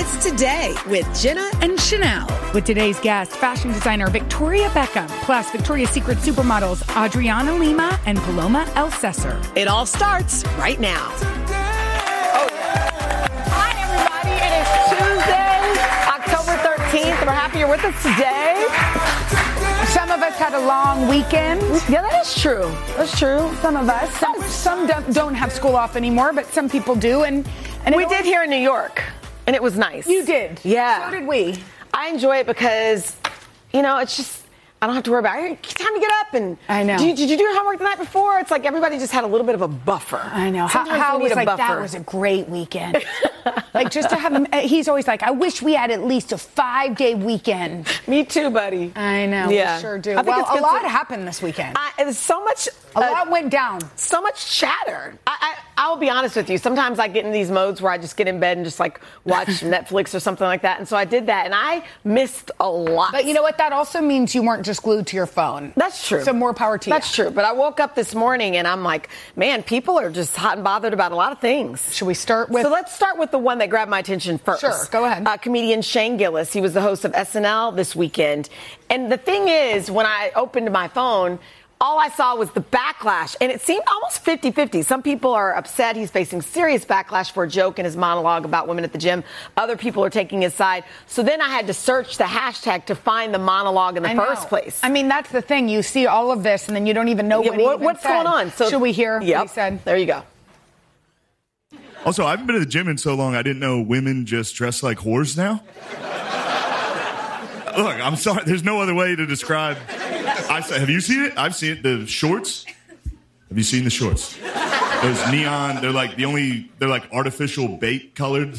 It's Today with Jenna and Chanel. With today's guest, fashion designer Victoria Beckham, plus Victoria's Secret supermodels Adriana Lima and Paloma Elsesser. It all starts right now. Hi, everybody. It is Tuesday, October 13th. We're happy you're with us today. Some of us had a long weekend. Yeah, that is true. That's true. Some of us. Some don't have school off anymore, but some people do. And we did here in New York, and it was nice. You did? Yeah. So did we. I enjoy it because, it's just, I don't have to worry about it. Time to get up and... I know. Did you do your homework the night before? It's like everybody just had a little bit of a buffer. I know. Sometimes How we was need a like, buffer. that was a great weekend. Like, just to have him... He's always like, I wish we had at least a 5-day weekend. Me too, buddy. I know. Yeah. We sure do. I think Well, it's a lot happened this weekend. There's so much... A lot went down. So much chatter. I'll be honest with you. Sometimes I get in these modes where I just get in bed and just like watch Netflix or something like that. And so I did that, and I missed a lot. But you know what? That also means you weren't just glued to your phone. That's true. So more power to you. That's true. But I woke up this morning and I'm like, man, people are just hot and bothered about a lot of things. Should we start with? So let's start with the one that grabbed my attention first. Sure, go ahead. Comedian Shane Gillis. He was the host of SNL this weekend. And the thing is, when I opened my phone, all I saw was the backlash, and it seemed almost 50-50. Some people are upset he's facing serious backlash for a joke in his monologue about women at the gym. Other people are taking his side. So then I had to search the hashtag to find the monologue in the first place. I mean, that's the thing. You see all of this, and then you don't even know what he even what's said. going on. So should we hear what he said? There you go. Also, I haven't been to the gym in so long, I didn't know women just dress like whores now. Look, I'm sorry. There's no other way to describe. Have you seen it? I've seen it. The shorts. Have you seen the shorts? Those neon. They're like they're like artificial bait colored.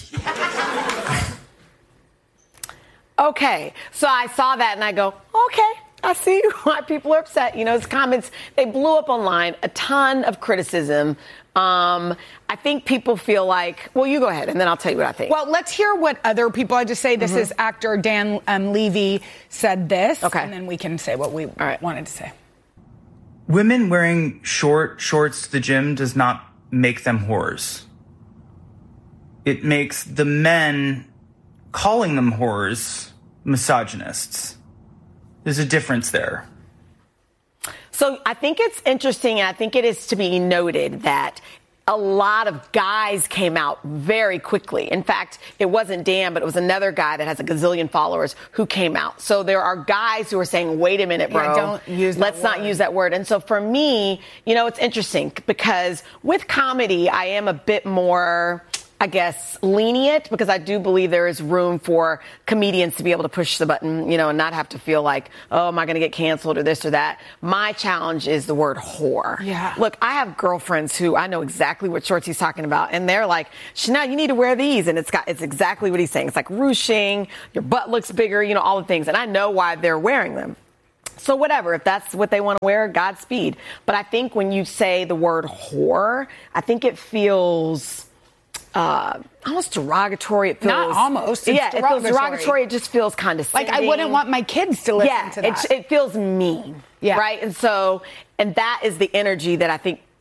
Okay. So I saw that and I go, okay. I see why people are upset. His comments, they blew up online. A ton of criticism. I think people feel like, well, you go ahead, and then I'll tell you what I think. Well, let's hear what other people had to say. This is actor Dan Levy said this. Okay. And then we can say what we wanted to say. Women wearing short shorts to the gym does not make them whores. It makes the men calling them whores misogynists. There's a difference there. So I think it's interesting, and I think it is to be noted that a lot of guys came out very quickly. In fact, it wasn't Dan, but it was another guy that has a gazillion followers who came out. So there are guys who are saying, wait a minute, bro. Yeah, don't use that Let's not use that word. And so for me, it's interesting because with comedy, I am a bit more, I guess, lenient, because I do believe there is room for comedians to be able to push the button, and not have to feel like, oh, am I going to get canceled or this or that? My challenge is the word whore. Yeah. Look, I have girlfriends who I know exactly what shorts he's talking about, and they're like, Chanel, you need to wear these. And it's exactly what he's saying. It's like ruching, your butt looks bigger, all the things. And I know why they're wearing them. So whatever, if that's what they want to wear, Godspeed. But I think when you say the word whore, I think it feels almost derogatory. It feels, not almost. It feels derogatory. It just feels condescending. Like I wouldn't want my kids to listen to that. It feels mean. Yeah. Right. And that is the energy that I think